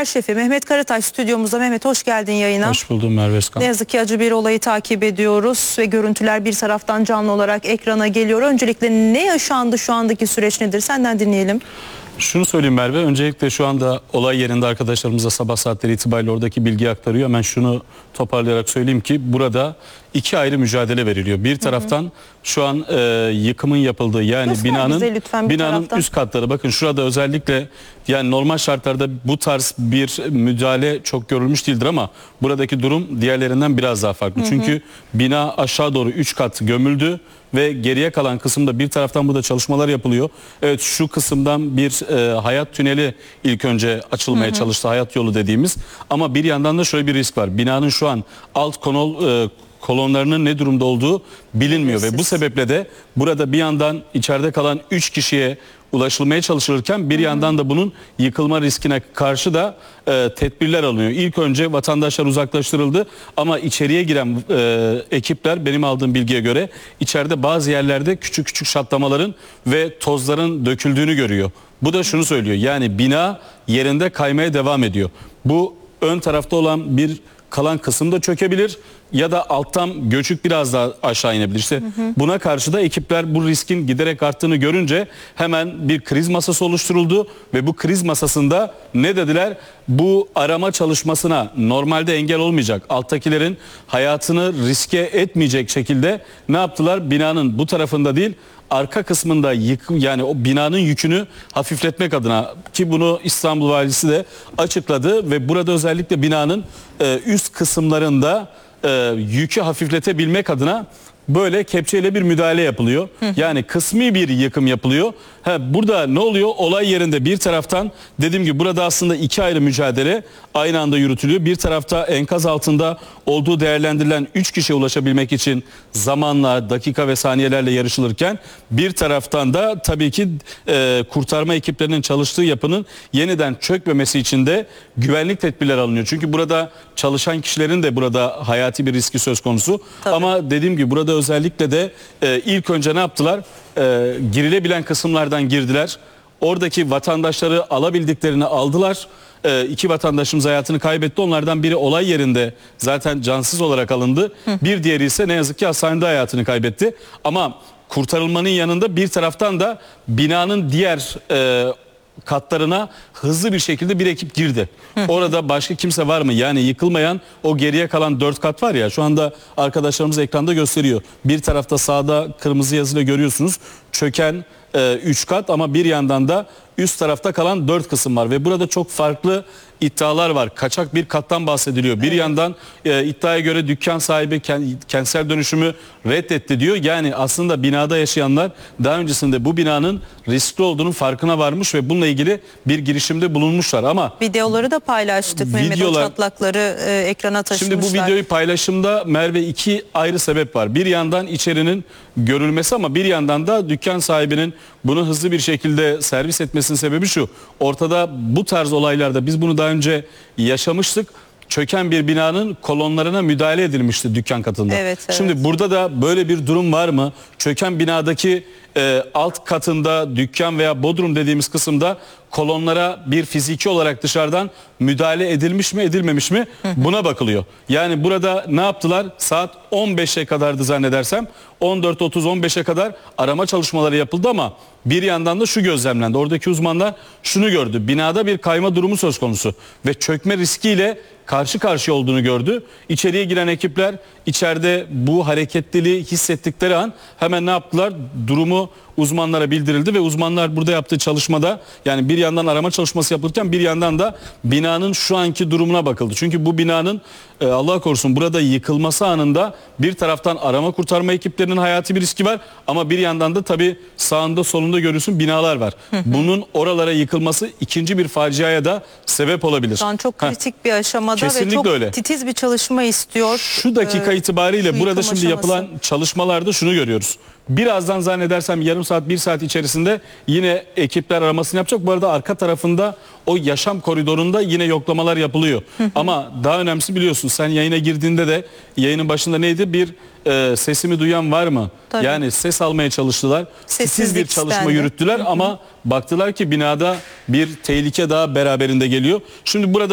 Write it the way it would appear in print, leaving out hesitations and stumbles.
haber şefi Mehmet Karataş stüdyomuzda. Mehmet, hoş geldin yayına. Hoş buldum Merve Özkan. Ne yazık ki acı bir olayı takip ediyoruz ve görüntüler bir taraftan canlı olarak ekrana geliyor. Öncelikle ne yaşandı, şu andaki süreç nedir? Senden dinleyelim. Şunu söyleyeyim Merve, öncelikle şu anda olay yerinde arkadaşlarımıza sabah saatleri itibariyle oradaki bilgi aktarıyor. Hemen şunu toparlayarak söyleyeyim ki burada iki ayrı mücadele veriliyor. Bir taraftan şu an yıkımın yapıldığı, yani Göster bize lütfen binanın üst katları, bakın şurada özellikle, yani normal şartlarda bu tarz bir müdahale çok görülmüş değildir ama buradaki durum diğerlerinden biraz daha farklı. Çünkü bina aşağı doğru 3 kat gömüldü ve geriye kalan kısımda bir taraftan burada çalışmalar yapılıyor. Evet, şu kısımdan bir hayat tüneli ilk önce açılmaya çalıştı, hayat yolu dediğimiz, ama bir yandan da şöyle bir risk var. Binanın şu an alt kolonlarının ne durumda olduğu bilinmiyor ve bu sebeple de burada bir yandan içeride kalan 3 kişiye ulaşılmaya çalışılırken bir yandan da bunun yıkılma riskine karşı da tedbirler alınıyor. İlk önce vatandaşlar uzaklaştırıldı ama içeriye giren ekipler, benim aldığım bilgiye göre, içeride bazı yerlerde küçük küçük çatlamaların ve tozların döküldüğünü görüyor. Bu da şunu söylüyor, yani bina yerinde kaymaya devam ediyor. Bu ön tarafta olan bir kalan kısım da çökebilir ya da alttan göçük biraz daha aşağı inebilir. İşte buna karşı da ekipler bu riskin giderek arttığını görünce hemen bir kriz masası oluşturuldu ve bu kriz masasında ne dediler? Bu arama çalışmasına normalde engel olmayacak, alttakilerin hayatını riske etmeyecek şekilde ne yaptılar? Binanın bu tarafında değil, arka kısmında yani o binanın yükünü hafifletmek adına, ki bunu İstanbul Valisi de açıkladı ve burada özellikle binanın üst kısımlarında yükü hafifletebilmek adına böyle kepçeyle bir müdahale yapılıyor. Yani kısmi bir yıkım yapılıyor. Burada ne oluyor? Olay yerinde bir taraftan, dediğim gibi, burada aslında iki ayrı mücadele aynı anda yürütülüyor. Bir tarafta enkaz altında olduğu değerlendirilen 3 kişiye ulaşabilmek için zamanla, dakika ve saniyelerle yarışılırken, bir taraftan da tabii ki kurtarma ekiplerinin çalıştığı yapının yeniden çökmemesi için de güvenlik tedbirleri alınıyor. Çünkü burada çalışan kişilerin de burada hayati bir riski söz konusu. Tabii. Ama dediğim gibi burada özellikle de ilk önce ne yaptılar? Girilebilen kısımlardan girdiler. Oradaki vatandaşları alabildiklerini aldılar. 2 vatandaşımız hayatını kaybetti. Onlardan biri olay yerinde zaten cansız olarak alındı. Bir diğeri ise ne yazık ki hastanede hayatını kaybetti. Ama kurtarılmanın yanında bir taraftan da binanın diğer katlarına hızlı bir şekilde bir ekip girdi. Orada başka kimse var mı? Yani yıkılmayan o geriye kalan 4 kat var ya, şu anda arkadaşlarımız ekranda gösteriyor. Bir tarafta sağda kırmızı yazıyla görüyorsunuz, çöken 3 kat, ama bir yandan da üst tarafta kalan 4 kısım var ve burada çok farklı iddialar var. Kaçak bir kattan bahsediliyor. Bir yandan iddiaya göre dükkan sahibi kentsel dönüşümü reddetti diyor. Yani aslında binada yaşayanlar daha öncesinde bu binanın riskli olduğunun farkına varmış ve bununla ilgili bir girişimde bulunmuşlar. Ama videoları da paylaştık. Mehmet, o çatlakları ekrana taşımışlar. Şimdi bu videoyu paylaşımda Merve, 2 ayrı sebep var. Bir yandan içerinin görülmesi, ama bir yandan da dükkan sahibinin bunu hızlı bir şekilde servis etmesinin sebebi şu: ortada bu tarz olaylarda biz bunu daha önce yaşamıştık. Çöken bir binanın kolonlarına müdahale edilmişti dükkan katında. Evet. Şimdi burada da böyle bir durum var mı? Çöken binadaki alt katında, dükkan veya bodrum dediğimiz kısımda kolonlara bir fiziki olarak dışarıdan müdahale edilmiş mi, edilmemiş mi? Buna bakılıyor. Yani burada ne yaptılar? Saat 15'e kadardı zannedersem. 14.30-15'e kadar arama çalışmaları yapıldı ama bir yandan da şu gözlemlendi. Oradaki uzmanlar şunu gördü: binada bir kayma durumu söz konusu ve çökme riskiyle karşı karşıya olduğunu gördü. İçeriye giren ekipler içeride bu hareketliliği hissettikleri an hemen ne yaptılar? Durumu uzmanlara bildirildi ve uzmanlar burada yaptığı çalışmada, yani bir yandan arama çalışması yapılırken bir yandan da binanın şu anki durumuna bakıldı. Çünkü bu binanın Allah korusun burada yıkılması anında bir taraftan arama kurtarma ekiplerinin hayati bir riski var ama bir yandan da tabii sağında solunda görürsün binalar var. Bunun oralara yıkılması ikinci bir faciaya da sebep olabilir. Şu an çok kritik bir aşamada. Kesinlikle ve çok öyle. Titiz bir çalışma istiyor. Şu dakika itibariyle burada şimdi yapılan çalışmalarda şunu görüyoruz. Birazdan zannedersem yarım saat, 1 saat içerisinde yine ekipler aramasını yapacak. Bu arada arka tarafında o yaşam koridorunda yine yoklamalar yapılıyor. Ama daha önemlisi, biliyorsun sen yayına girdiğinde de yayının başında neydi? Bir sesimi duyan var mı? Tabii. Yani ses almaya çalıştılar. Titiz bir çalışma yürüttüler ama baktılar ki binada bir tehlike daha beraberinde geliyor. Şimdi burada